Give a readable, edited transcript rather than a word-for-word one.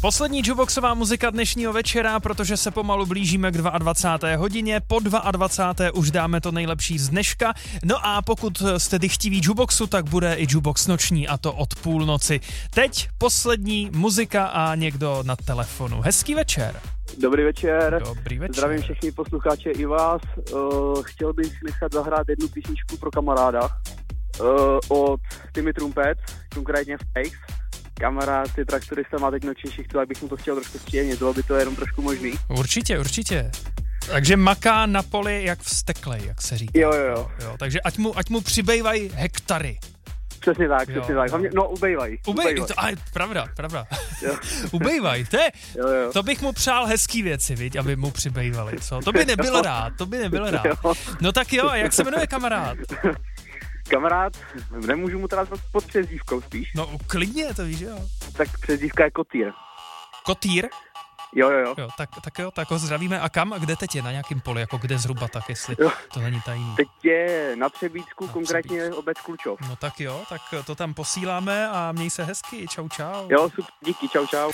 Poslední jukeboxová muzika dnešního večera, protože se pomalu blížíme k 22. hodině. Po 22. už dáme to nejlepší z dneška. No a pokud jste chtiví jukeboxu, tak bude i jukebox noční, a to od půlnoci. Teď poslední muzika a někdo na telefonu. Hezký večer. Dobrý večer. Dobrý večer. Zdravím všechny posluchače i vás. Chtěl bych nechat zahrát jednu písničku pro kamaráda od Timmy Trumpet, konkrétně Fakes. Kamarád je traktorista, má teď noční šichtu, tak bych mu to chtěl trošku zpříjemnit, bylo by to jenom trošku možný. Určitě. Takže maká na poli jak vsteklej, jak se říká. Jo. Takže ať mu přibývají hektary. Přesně tak. Hlavně, ubejvají. Pravda. Ubejvají, to bych mu přál hezký věci, viď, aby mu přibývaly, co? To by nebyl rád. No tak jo, jak se jmenuje kamarád? Kamarád, nemůžu mu teda pod přezdívkou spíš. No klidně, to víš, jo. Tak přezdívka je Kotýr. Kotýr? Jo. Tak ho zdravíme. A kam? A kde teď je? Na nějakém poli? Jako kde zhruba, tak jestli to není tajný. Teď je na Třebíčku, konkrétně obec Klučov. No tak jo, tak to tam posíláme a měj se hezky. Čau. Jo, super, díky, čau.